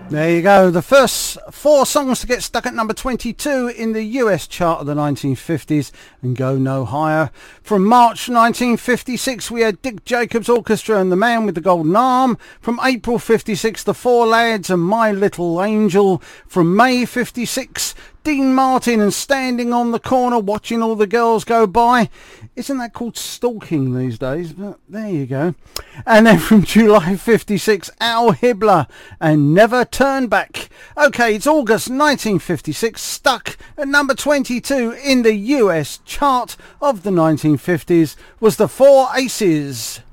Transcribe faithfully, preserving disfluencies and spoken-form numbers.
There you go. The first four songs to get stuck at number twenty-two in the U S chart of the nineteen fifties and go no higher. From March nineteen fifty-six, we had Dick Jacobs Orchestra and The Man with the Golden Arm. From April fifty-six, The Four Lads and My Little Angel. From May fifty-six, Dean Martin and Standing on the Corner, Watching All the Girls Go By. Isn't that called stalking these days? But there you go. And then from July fifty-six, Al Hibbler and Never Turn Back. Okay, it's August nineteen fifty-six, stuck at number twenty-two in the U S chart of the nineteen fifties was the Four Aces.